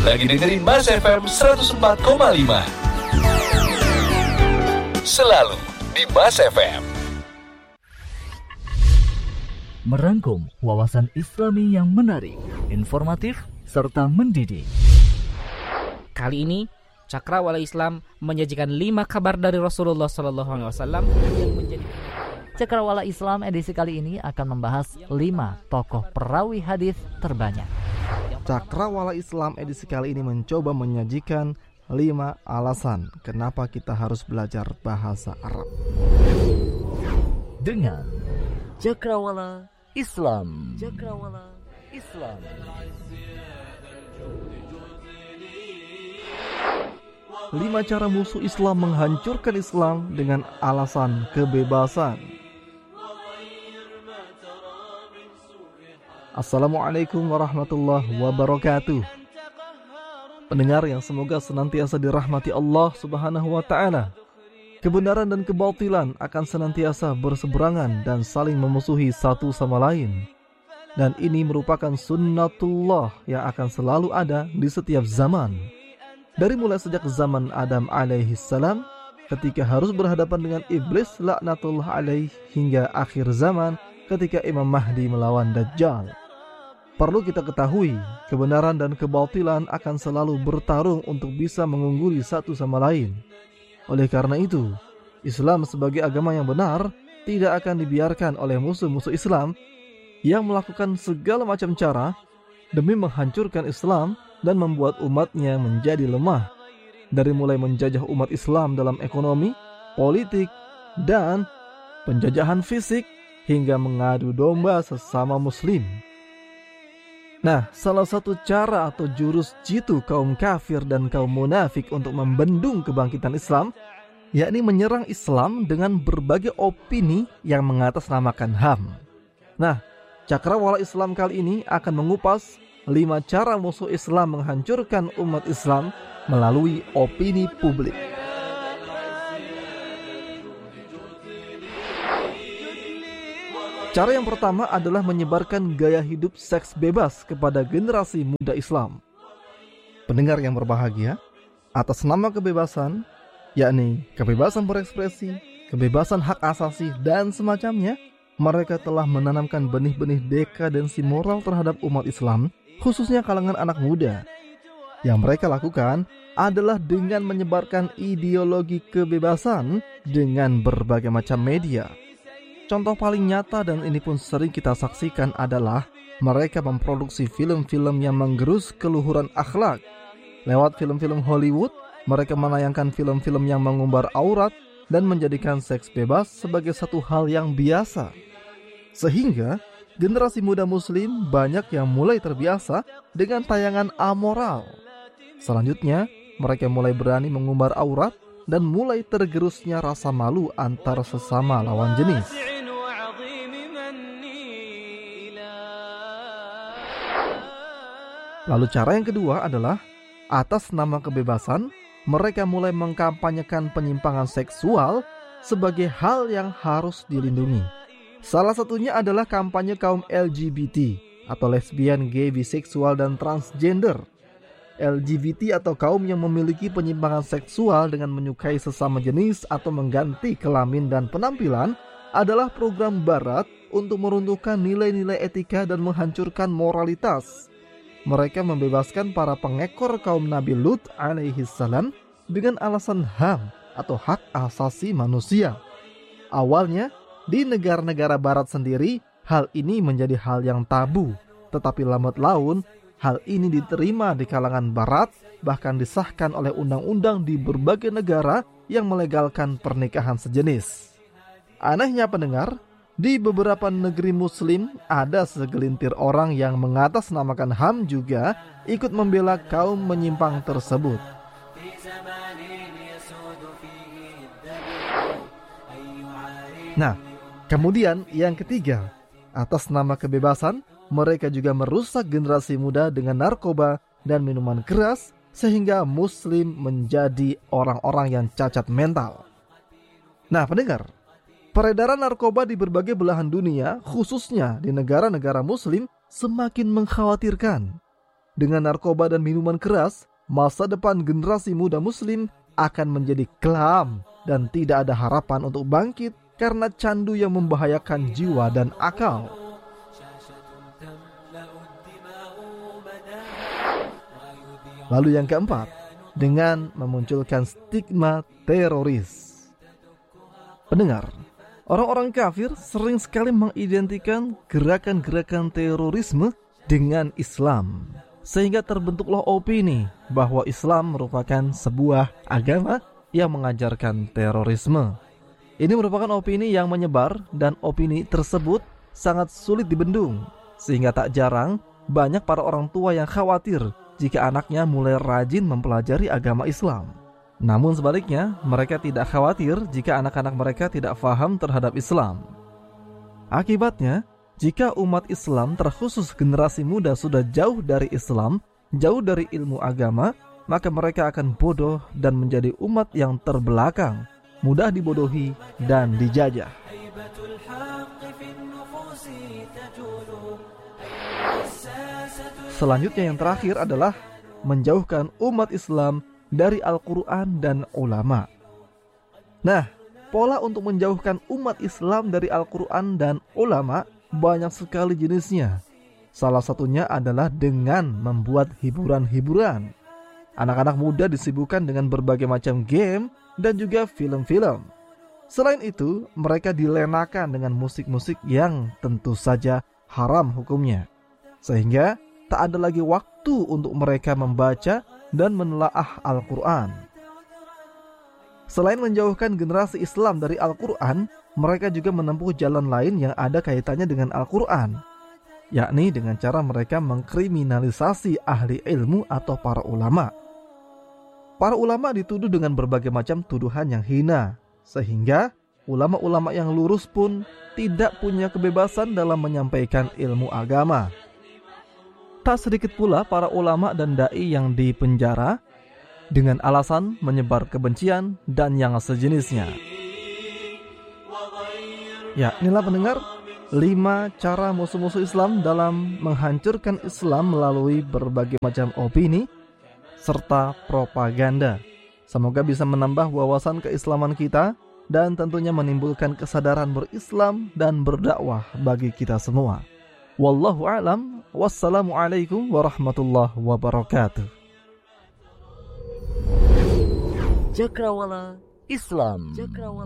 Lagi dengerin Mas FM 104,5. Selalu di Mas FM. Merangkum wawasan Islami yang menarik, informatif, serta mendidik. Kali ini Cakrawala Islam menyajikan 5 kabar dari Rasulullah SAW yang menjadi. Cakrawala Islam edisi kali ini akan membahas 5 tokoh perawi hadis terbanyak. Cakrawala Islam edisi kali ini mencoba menyajikan 5 alasan kenapa kita harus belajar bahasa Arab. Dengan Cakrawala Islam. Cakrawala Islam. 5 cara musuh Islam menghancurkan Islam dengan alasan kebebasan. Assalamualaikum warahmatullahi wabarakatuh. Pendengar yang semoga senantiasa dirahmati Allah Subhanahu wa ta'ala. Kebenaran dan kebautilan akan senantiasa berseberangan dan saling memusuhi satu sama lain. Dan ini merupakan sunnatullah yang akan selalu ada di setiap zaman. Dari mulai sejak zaman Adam alaihissalam, ketika harus berhadapan dengan iblis laknatullah alaih, hingga akhir zaman ketika Imam Mahdi melawan Dajjal. Perlu kita ketahui, kebenaran dan kebautilan akan selalu bertarung untuk bisa mengungguli satu sama lain. Oleh karena itu, Islam sebagai agama yang benar tidak akan dibiarkan oleh musuh-musuh Islam yang melakukan segala macam cara demi menghancurkan Islam dan membuat umatnya menjadi lemah. Dari mulai menjajah umat Islam dalam ekonomi, politik, dan penjajahan fisik, hingga mengadu domba sesama muslim. Nah, salah satu cara atau jurus jitu kaum kafir dan kaum munafik untuk membendung kebangkitan Islam, yakni menyerang Islam dengan berbagai opini yang mengatasnamakan HAM. Nah, Cakrawala Islam kali ini akan mengupas 5 cara musuh Islam menghancurkan umat Islam melalui opini publik. Cara yang pertama adalah menyebarkan gaya hidup seks bebas kepada generasi muda Islam. Pendengar yang berbahagia, atas nama kebebasan, yakni kebebasan berekspresi, kebebasan hak asasi, dan semacamnya, mereka telah menanamkan benih-benih dekadensi moral terhadap umat Islam, khususnya kalangan anak muda. Yang mereka lakukan adalah dengan menyebarkan ideologi kebebasan dengan berbagai macam media. Contoh paling nyata dan ini pun sering kita saksikan adalah mereka memproduksi film-film yang menggerus keluhuran akhlak. Lewat film-film Hollywood, mereka menayangkan film-film yang mengumbar aurat dan menjadikan seks bebas sebagai satu hal yang biasa. Sehingga generasi muda muslim banyak yang mulai terbiasa dengan tayangan amoral. Selanjutnya, mereka mulai berani mengumbar aurat dan mulai tergerusnya rasa malu antar sesama lawan jenis. Lalu cara yang kedua adalah atas nama kebebasan, mereka mulai mengkampanyekan penyimpangan seksual sebagai hal yang harus dilindungi. Salah satunya adalah kampanye kaum LGBT atau lesbian, gay, biseksual, dan transgender. LGBT atau kaum yang memiliki penyimpangan seksual dengan menyukai sesama jenis atau mengganti kelamin dan penampilan adalah program barat untuk meruntuhkan nilai-nilai etika dan menghancurkan moralitas. Mereka membebaskan para pengekor kaum Nabi Lut alaihissalam dengan alasan HAM atau hak asasi manusia. Awalnya, di negara-negara barat sendiri, hal ini menjadi hal yang tabu. Tetapi lambat laun, hal ini diterima di kalangan barat, bahkan disahkan oleh undang-undang di berbagai negara yang melegalkan pernikahan sejenis. Anehnya pendengar, di beberapa negeri muslim ada segelintir orang yang mengatasnamakan HAM juga ikut membela kaum menyimpang tersebut. Nah, kemudian yang ketiga, atas nama kebebasan, mereka juga merusak generasi muda dengan narkoba dan minuman keras sehingga muslim menjadi orang-orang yang cacat mental. Nah, pendengar, peredaran narkoba di berbagai belahan dunia, khususnya di negara-negara muslim, semakin mengkhawatirkan. dengan narkoba dan minuman keras, masa depan generasi muda muslim akan menjadi kelam dan tidak ada harapan untuk bangkit karena candu yang membahayakan jiwa dan akal. Lalu yang keempat, dengan memunculkan stigma teroris. Pendengar, orang-orang kafir sering sekali mengidentikan gerakan-gerakan terorisme dengan Islam, sehingga terbentuklah opini bahwa Islam merupakan sebuah agama yang mengajarkan terorisme. Ini merupakan opini yang menyebar dan opini tersebut sangat sulit dibendung, sehingga tak jarang banyak para orang tua yang khawatir jika anaknya mulai rajin mempelajari agama Islam. Namun sebaliknya, mereka tidak khawatir jika anak-anak mereka tidak faham terhadap Islam. Akibatnya, jika umat Islam terkhusus generasi muda sudah jauh dari Islam, jauh dari ilmu agama, maka mereka akan bodoh dan menjadi umat yang terbelakang, mudah dibodohi dan dijajah. Selanjutnya yang terakhir adalah menjauhkan umat Islam dari Al-Quran dan ulama. Nah, pola untuk menjauhkan umat Islam dari Al-Quran dan ulama banyak sekali jenisnya. Salah satunya adalah dengan membuat hiburan-hiburan. Anak-anak muda disibukkan dengan berbagai macam game dan juga film-film. Selain itu, mereka dilenakan dengan musik-musik yang tentu saja haram hukumnya. Sehingga tak ada lagi waktu untuk mereka membaca dan menelaah Al-Quran. Selain menjauhkan generasi Islam dari Al-Quran, mereka juga menempuh jalan lain yang ada kaitannya dengan Al-Quran, yakni dengan cara mereka mengkriminalisasi ahli ilmu atau para ulama. Para ulama dituduh dengan berbagai macam tuduhan yang hina, sehingga ulama-ulama yang lurus pun tidak punya kebebasan dalam menyampaikan ilmu agama. Tak sedikit pula para ulama dan da'i yang dipenjara dengan alasan menyebar kebencian dan yang sejenisnya. Ya, inilah pendengar 5 cara musuh-musuh Islam dalam menghancurkan Islam melalui berbagai macam opini serta propaganda. Semoga bisa menambah wawasan keislaman kita dan tentunya menimbulkan kesadaran berislam dan berdakwah bagi kita semua. Wallahu a'lam. Wassalamualaikum warahmatullahi wabarakatuh. Cakrawala Islam.